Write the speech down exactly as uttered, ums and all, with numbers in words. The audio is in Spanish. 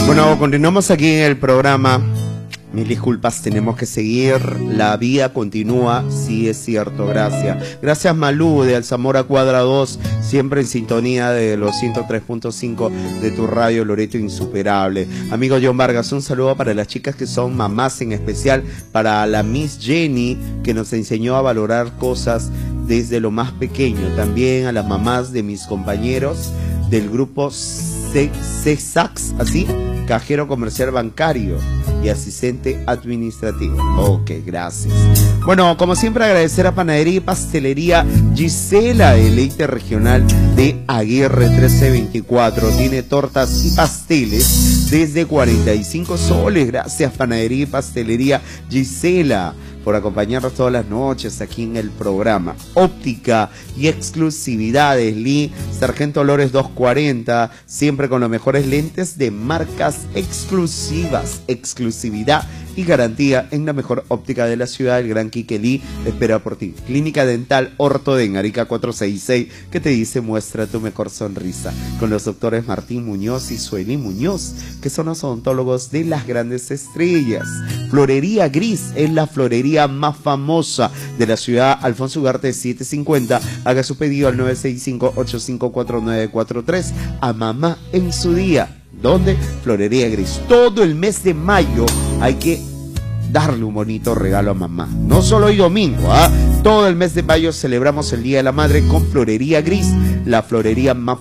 Bueno, continuamos aquí en el programa. Mil disculpas, tenemos que seguir. La vida continúa, sí es cierto, gracias. Gracias Malú de Alzamora Cuadra dos, siempre en sintonía de los ciento tres punto cinco de tu radio Loreto Insuperable. Amigo John Vargas, un saludo para las chicas que son mamás, en especial para la Miss Jenny, que nos enseñó a valorar cosas desde lo más pequeño. También a las mamás de mis compañeros del grupo C S A X, así, cajero comercial bancario y asistente administrativo. Ok, gracias. Bueno, como siempre, agradecer a Panadería y Pastelería Gisela, el Leite Regional de Aguirre trece veinticuatro. Tiene tortas y pasteles desde cuarenta y cinco soles. Gracias, Panadería y Pastelería Gisela, por acompañarnos todas las noches aquí en el programa. Óptica y exclusividades, Lee Sargento Lores doscientos cuarenta, siempre con los mejores lentes de marcas exclusivas, exclusividad y garantía en la mejor óptica de la ciudad. El Gran Quique Lee espera por ti. Clínica Dental Orto de Arica cuatrocientos sesenta y seis, que te dice muestra tu mejor sonrisa, con los doctores Martín Muñoz y Sueli Muñoz, que son los odontólogos de las grandes estrellas. Florería Gris es la florería más famosa de la ciudad. Alfonso Ugarte setecientos cincuenta. Haga su pedido al nueve seis cinco, ocho cinco cuatro nueve cuatro tres. A mamá en su día. ¿Dónde? Florería Gris. Todo el mes de mayo hay que darle un bonito regalo a mamá. No solo hoy domingo, ¿ah? Todo el mes de mayo celebramos el Día de la Madre con Florería Gris, la florería más